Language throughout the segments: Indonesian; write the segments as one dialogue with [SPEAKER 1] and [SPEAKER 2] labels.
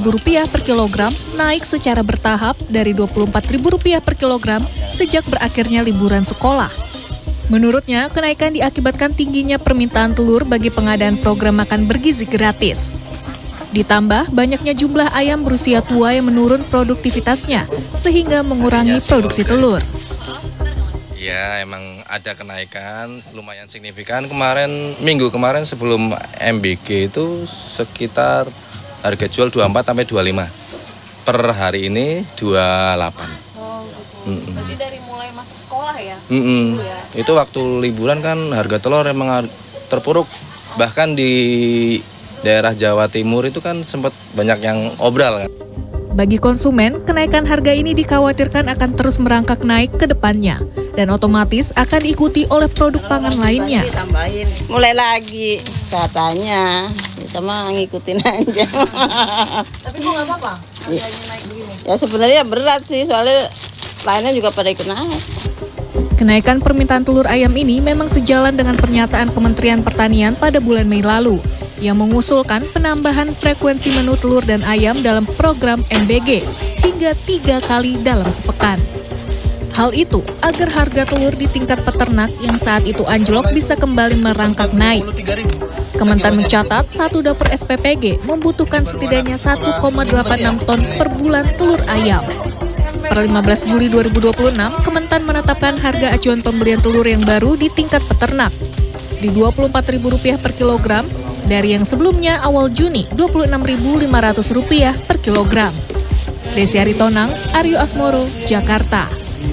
[SPEAKER 1] Rp24.000 per kilogram naik secara bertahap dari Rp24.000 per kilogram sejak berakhirnya liburan sekolah. Menurutnya, kenaikan diakibatkan tingginya permintaan telur bagi pengadaan program makan bergizi gratis. Ditambah banyaknya jumlah ayam berusia tua yang menurun produktivitasnya, sehingga mengurangi produksi telur.
[SPEAKER 2] Ya, emang ada kenaikan lumayan signifikan. Minggu kemarin sebelum MBG itu sekitar harga jual 24 sampai 25. Per hari ini 28.
[SPEAKER 1] Berarti dari mulai masuk sekolah ya?
[SPEAKER 2] Ya? Itu waktu liburan kan harga telur emang terpuruk. Bahkan di daerah Jawa Timur itu kan sempat banyak yang obral kan.
[SPEAKER 1] Bagi konsumen, kenaikan harga ini dikhawatirkan akan terus merangkak naik ke depannya dan otomatis akan diikuti oleh produk pangan lainnya.
[SPEAKER 3] Mulai lagi katanya, kita mah ngikutin aja.
[SPEAKER 1] Tapi kok nggak apa-apa? Harganya naik begini?
[SPEAKER 3] Ya sebenarnya berat sih, soalnya lainnya juga pada ikut naik.
[SPEAKER 1] Kenaikan permintaan telur ayam ini memang sejalan dengan pernyataan Kementerian Pertanian pada bulan Mei lalu yang mengusulkan penambahan frekuensi menu telur dan ayam dalam program MBG hingga 3 kali dalam sepekan. Hal itu agar harga telur di tingkat peternak yang saat itu anjlok bisa kembali merangkak naik. Kementan mencatat satu dapur SPPG membutuhkan setidaknya 1,86 ton per bulan telur ayam. Per 15 Juli 2026, Kementan menetapkan harga acuan pembelian telur yang baru di tingkat peternak di Rp24.000 per kilogram dari yang sebelumnya awal Juni Rp26.500 per kilogram. Desi Aritonang, Aryo Asmoro, Jakarta.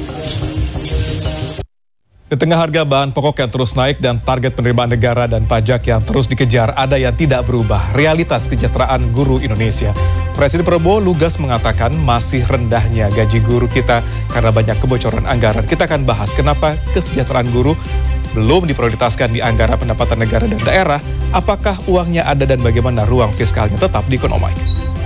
[SPEAKER 4] Di tengah harga bahan pokok yang terus naik dan target penerimaan negara dan pajak yang terus dikejar, ada yang tidak berubah, realitas kesejahteraan guru Indonesia. Presiden Prabowo lugas mengatakan masih rendahnya gaji guru kita karena banyak kebocoran anggaran. Kita akan bahas kenapa kesejahteraan guru belum diprioritaskan di anggaran pendapatan negara dan daerah, apakah uangnya ada dan bagaimana ruang fiskalnya tetap di Ekonomi.